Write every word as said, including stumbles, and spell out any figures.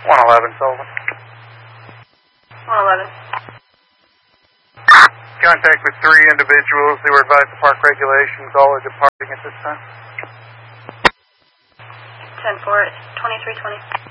one eleven, Sullivan. one eleven. Contact with three individuals. They were advised to park regulations. All are departing at this time. ten four, twenty-three twenty.